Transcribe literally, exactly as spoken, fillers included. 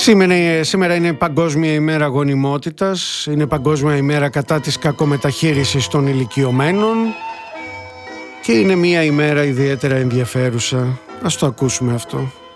Σήμερα, σήμερα είναι Παγκόσμια ημέρα γονιμότητας, είναι Παγκόσμια ημέρα κατά της κακομεταχείρισης των ηλικιωμένων και είναι μια ημέρα ιδιαίτερα ενδιαφέρουσα. Ας το ακούσουμε αυτό.